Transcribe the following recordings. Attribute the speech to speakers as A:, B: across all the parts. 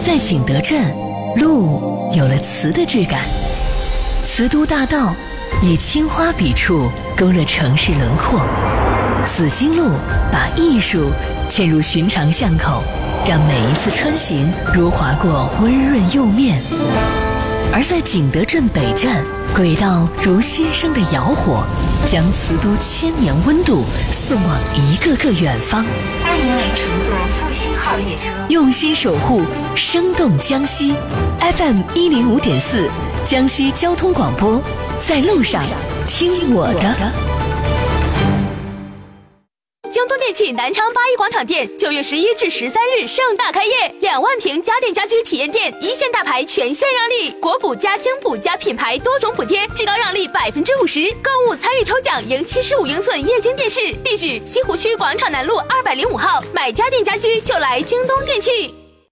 A: 在景德镇，路有了瓷的质感，瓷都大道以青花笔触勾勒城市轮廓，紫荆路把艺术嵌入寻常巷口，让每一次穿行如划过温润釉面。而在景德镇北站，轨道如新生的窑火，将瓷都千年温度送往一个个远方。
B: 欢迎您乘坐复兴号列车，
A: 用心守护生动江西。 FM105.4 江西交通广播，在路上听我的。
C: 京东电器南昌八一广场店9月11至13日盛大开业，2万平家电家居体验店，一线大牌全线让利，国补加京补加品牌多种补贴，至高让利50%，购物参与抽奖赢75英寸液晶电视。地址：西湖区广场南路205号。买家电家居就来京东电器。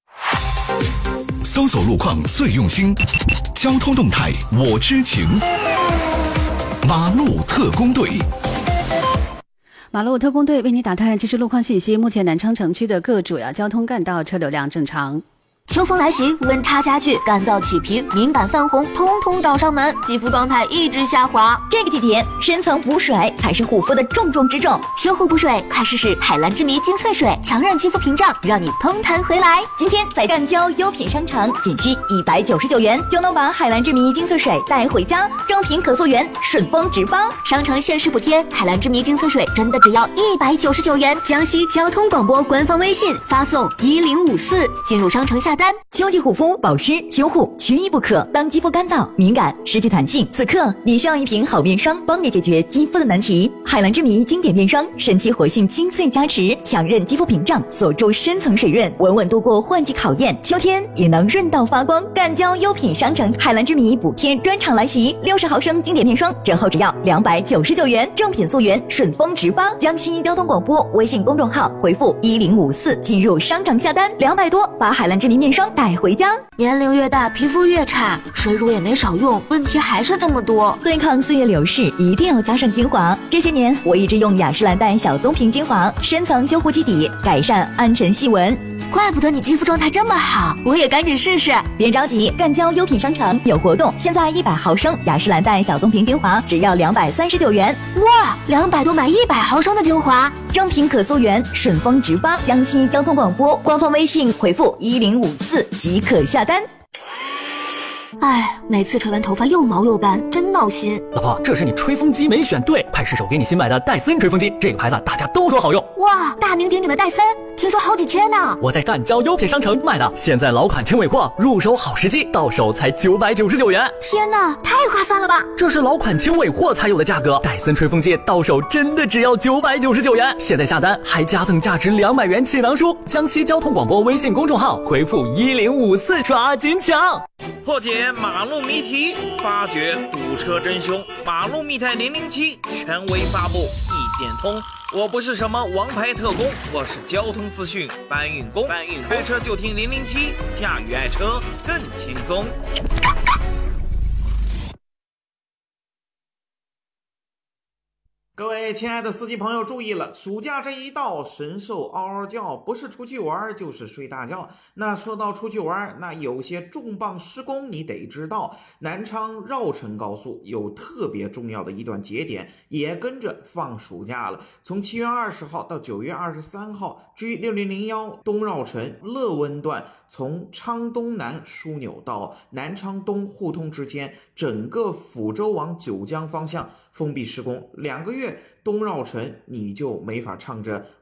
D: 搜索路况最用心，交通动态我知情。马路特工队。
E: 马路特工队为你打探即时路况信息。目前南昌城区的各主要交通干道车流量正常。
F: 秋风来袭，温差加剧，干燥起皮、敏感泛红，通通找上门，肌肤状态一直下滑。
G: 这个季节，深层补水才是护肤的重中之重。
F: 修护补水，快试试海蓝之谜精粹水，强韧肌肤屏障，让你嘭弹回来。
G: 今天在赣胶优品商城，仅需199元就能把海蓝之谜精粹水带回家，正品可溯源，顺丰直发。
F: 商城限时补贴，海蓝之谜精粹水真的只要199元。江西交通广播官方微信发送1054，进入商城下单。
G: 秋季护肤保湿修护缺一不可。当肌肤干燥、敏感、失去弹性，此刻你需要一瓶好面霜，帮你解决肌肤的难题。海蓝之谜经典面霜，神奇活性精粹加持，强韧肌肤屏障，锁住深层水润，稳稳度过换季考验，秋天也能润到发光。赣胶优品商城海蓝之谜补贴专场来袭，60毫升经典面霜折后只要299元，正品溯源，顺丰直发。江西交通广播微信公众号回复1054进入商场下单，200多把海蓝之谜面霜带回家。
F: 年龄越大，皮肤越差，水乳也没少用，问题还是这么多。
G: 对抗岁月流逝，一定要加上精华。这些年我一直用雅诗兰黛小棕瓶精华，深层修护基底，改善暗沉细纹。
F: 怪不得你肌肤状态这么好，我也赶紧试试。
G: 别着急，赣胶优品商城有活动，现在100毫升雅诗兰黛小棕瓶精华只要239元。
F: 哇，200多买100毫升的精华，
G: 正品可溯源，顺丰直发。江西交通广播官方微信回复1054即可下单。
F: 哎，每次吹完头发又毛又斑，真闹心。
H: 老婆，这是你吹风机没选对，快试手给你新买的戴森吹风机，这个牌子大家都说好用。
F: 哇，大名鼎鼎的戴森，听说好几千呢。
H: 我在赣胶优品商城买的，现在老款轻尾货，入手好时机，到手才999元。
F: 天哪，太划算了吧！
H: 这是老款轻尾货才有的价格，戴森吹风机到手真的只要999元。现在下单还加赠价值200元气囊书。江西交通广播微信公众号回复1054抓紧抢。
I: 破解马路谜题，发掘堵车真凶。马路密探007权威发布，一点通。我不是什么王牌特工，我是交通资讯搬运工。开车就听007，驾驭爱车更轻松。各位亲爱的司机朋友注意了，暑假这一到，神兽嗷嗷叫，不是出去玩就是睡大觉。那说到出去玩，那有些重磅施工你得知道，南昌绕城高速有特别重要的一段节点也跟着放暑假了，从7月20号到9月23号，G 6001东绕城乐温段从昌东南枢纽到南昌东互通之间，整个抚州往九江方向封闭施工2个月，东绕城你就没法唱着